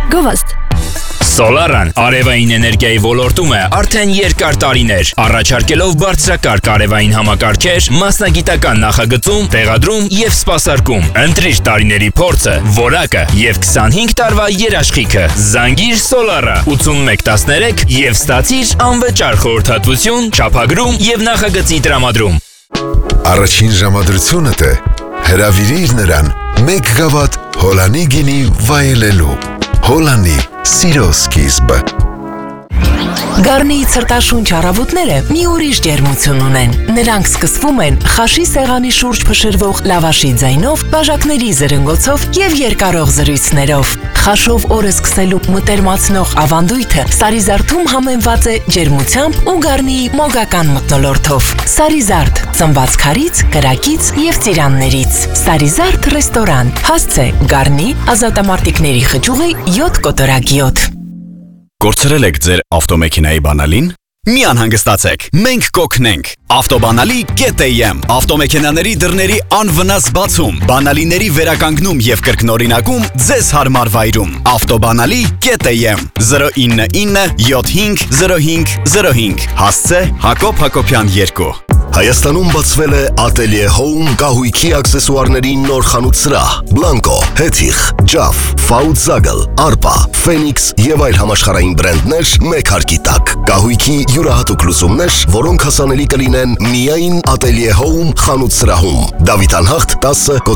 Գովաստ Սոլարան արևային էներգիայի ոլորտում է արդեն երկար տարիներ, առաջարկելով բարձրակարգ արևային համակարգեր, մասնագիտական նախագծում, տեղադրում և սպասարկում, ընտրիր տարիների փորձը, որակը և 25 տարվա երաշխիքը, զանգիր Սոլարա 8113 և ստացիր անվճար խորհրդատվություն, չափագրում և նախագծի տրամադրում։ Առաջին ժամադրությունդ է հրավիրիր նրան 1 գավաթ Հոլանի գինի վայելելու։ Հոլանի սիրո սկիզբը։ Գառնիի ցրտաշունչ առավոտները մի ուրիշ ջերմություն ունեն։ Նրանք սկսվում են խաշի սեղանի շուրջ փշրվող լավաշի ձայնով, բաժակների զրնգոցով և երկարող զրույցներով։ Խաշով օրը սկսելու մտերմացնող ավանդույթը Սարիզարդում համեմված է ջերմությամբ ու Գառնիի մոգական մթնոլորտով։ Սարիզարդ, ծնված քարից, կրակից և ծիրաններից։ Սարիզարդ ռեստորան, հասցե Գառնի, ազատամարտիկների խճուղի 7 կոտորակիոտ։ Կորցրել եք ձեր ավտոմեքենայի բանալին։ Մի անհանգստացեք, մենք կօգնենք։ Ավտոբանալի.am Ավտոմեքենաների դռների անվնաս բացում, բանալիների վերականգնում և կրկնօրինակում ձեզ հարմար վայրում։ Ավտոբանալի.am 099 75 05 05 հասցե Հակոբ Հակոբյան 2։ Հայաստանում բացվել է Atelier Home կահույքի աքսեսուարների նոր խանութ սրահ, Blanco, Hethich, Jaff, Fautzagel, Arpa, Phoenix և այլ համաշխարհային բրենդներ մեկ հարկի տակ։ Կահույքի յուրահատուկ լուծումներ, որոնք հասանելի կլինեն միայն Atelier Home խանութ սրահում։ Դավիթ Անհախտ 10